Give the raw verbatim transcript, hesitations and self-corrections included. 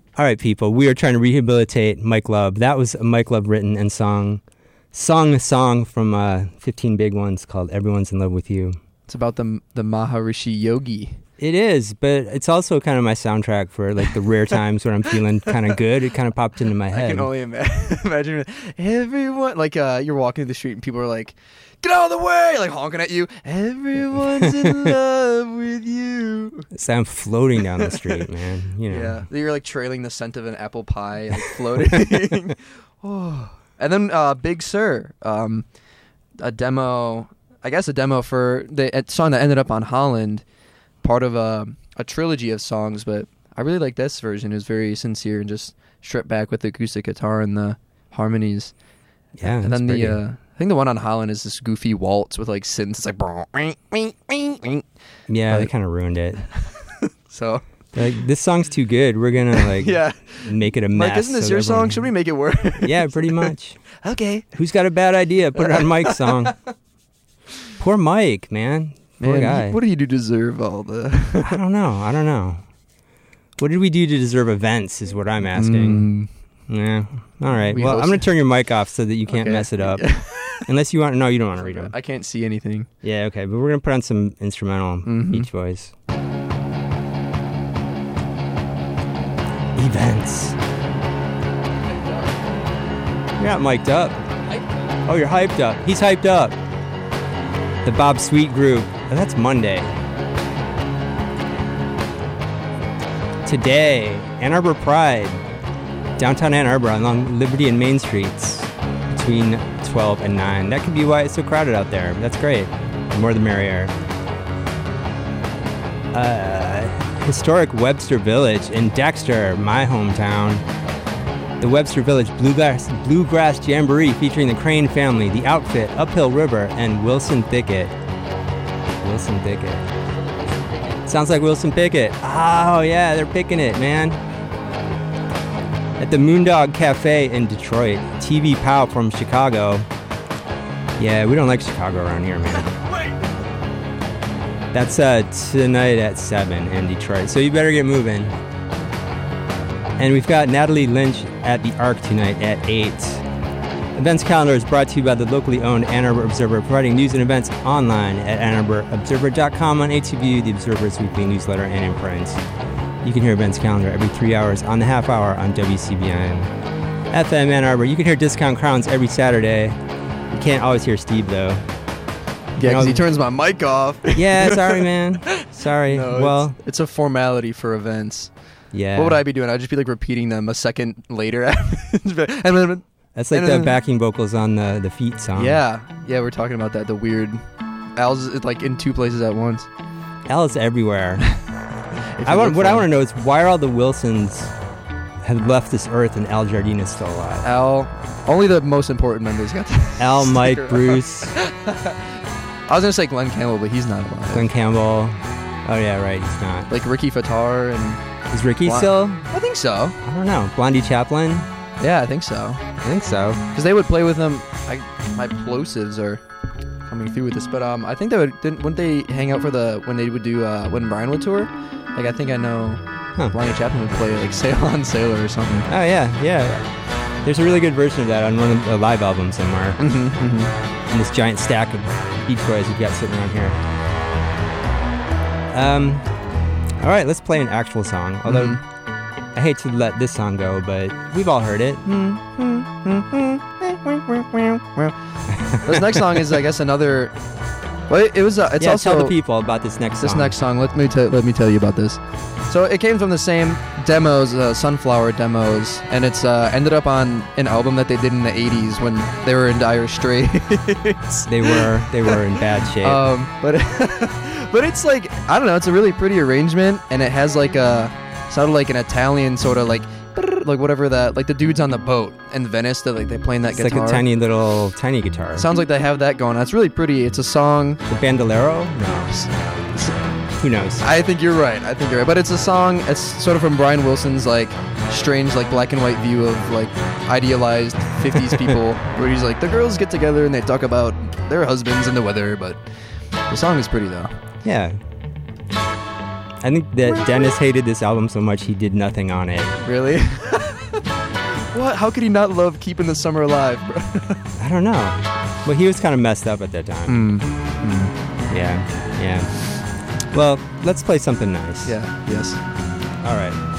All right, people, we are trying to rehabilitate Mike Love. That was a Mike Love written and song, sung a song from uh, fifteen Big Ones called Everyone's in Love with You. It's about the the Maharishi Yogi. It is, but it's also kind of my soundtrack for like the rare times when I'm feeling kind of good. It kind of popped into my head. I can only imagine, imagine everyone, like uh, you're walking through the street and people are like, get out of the way, like honking at you. Everyone's in love with you. So I'm floating down the street, man. You know. Yeah, you're like trailing the scent of an apple pie, like floating. Oh. And then uh, Big Sur, um, a demo, I guess a demo for the a song that ended up on Holland. Part of a, a trilogy of songs, but I really like this version. It was very sincere and just stripped back with the acoustic guitar and the harmonies. Yeah, and then pretty. the uh, I think the one on Holland is this goofy waltz with like synths. It's like yeah, like, they kind of ruined it. So like this song's too good. We're gonna like yeah. make it a mess. Like, isn't this so your everyone... song? Should we make it work? Yeah, pretty much. Okay. Who's got a bad idea? Put it on Mike's song. Poor Mike, man. Poor Man, guy. What do you do to deserve all the... I don't know. I don't know. What did we do to deserve events is what I'm asking. Mm. Yeah. All right. We well, I'm going to turn your mic off so that you can't okay. mess it up. Unless you want to... No, you don't want to read them. I can't see anything. Yeah, okay. But we're going to put on some instrumental mm-hmm. Beach Boys. Events. You're not mic'd up. Oh, you're hyped up. He's hyped up. The Bob Sweet Group. Oh, that's Monday. Today, Ann Arbor Pride. Downtown Ann Arbor along Liberty and Main Streets between twelve and nine. That could be why it's so crowded out there. That's great. The more the merrier. Uh, historic Webster Village in Dexter, my hometown. The Webster Village Bluegrass, Bluegrass Jamboree featuring the Crane Family, The Outfit, Uphill River, and Wilson Pickett. Wilson Pickett. Sounds like Wilson Pickett. Oh, yeah, they're picking it, man. At the Moondog Cafe in Detroit. T V Pow from Chicago. Yeah, we don't like Chicago around here, man. That's uh, tonight at seven in Detroit, so you better get moving. And we've got Natalie Lynch at the Arc tonight at eight. Events calendar is brought to you by the locally owned Ann Arbor Observer, providing news and events online at ann arbor observer dot com, on A T V U, the Observer's weekly newsletter, and in print. You can hear events calendar every three hours on the half hour on W C B N. F M Ann Arbor. You can hear Discount Crowns every Saturday. You can't always hear Steve, though. Yeah, because he turns my mic off. Yeah, sorry, man. Sorry. No, well, it's, it's a formality for events. Yeah. What would I be doing? I'd just be like repeating them a second later. and That's like the backing vocals on the, the Feet song. Yeah. Yeah, we're talking about that. The weird... Al's like in two places at once. Al is everywhere. I want, what I want to know is why are all the Wilsons have left this earth and Al Jardine is still alive? Al... Only the most important members got to Al, Mike, Bruce. I was going to say Glenn Campbell, but he's not alive. Glenn Campbell. Oh, yeah, right. He's not. Like Ricky Fattar and... Is Ricky Blond- still? I think so. I don't know. Blondie Chaplin? Yeah, I think so. I think so. Because they would play with them. I, my plosives are coming through with this, but um, I think they would. Didn't wouldn't they hang out for the when they would do uh, when Brian would tour? Like I think I know. Huh. Blondie Chaplin would play like Sail on Sailor or something. Oh yeah, yeah. There's a really good version of that on one of the live albums somewhere. Mm-hmm, mm-hmm. In this giant stack of Beach Boys we've got sitting around here. Um. All right, let's play an actual song. Although mm-hmm. I hate to let this song go, but we've all heard it. This next song is, I guess, another. Well, it, it was. Uh, it's yeah, also tell the people about this next song. This next song. Let me t- let me tell you about this. So it came from the same demos, uh, Sunflower demos, and it's uh, ended up on an album that they did in the eighties when they were in dire straits. They were. They were in bad shape. Um, but. But it's like, I don't know, it's a really pretty arrangement, and it has like a, sort of like an Italian sort of like, like whatever that, like the dudes on the boat in Venice, that like they playing that it's guitar. It's like a tiny little, tiny guitar. Sounds like they have that going. It's really pretty. It's a song. The Bandolero? No. Who knows? I think you're right. I think you're right. But it's a song, it's sort of from Brian Wilson's like strange like black and white view of like idealized fifties people, where he's like, the girls get together and they talk about their husbands and the weather, but the song is pretty though. Yeah. I think that Dennis hated this album so much he did nothing on it. Really? What? How could he not love Keeping the Summer Alive, bro? I don't know. Well, he was kind of messed up at that time. Mm. Mm. Yeah, yeah. Well, let's play something nice. Yeah, yes. All right.